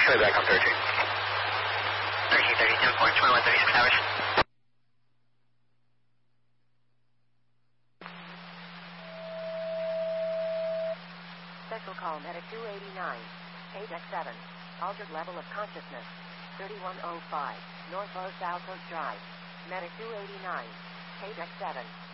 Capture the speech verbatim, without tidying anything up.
coming back on thirteen. thirteen thirty, ten four, twenty-one thirty-six hours. Special call Medic two eighty-nine, K D E C seven, altered level of consciousness, thirty-one oh five, North Los Altos Drive, Medic two eighty-nine, K D E C seven.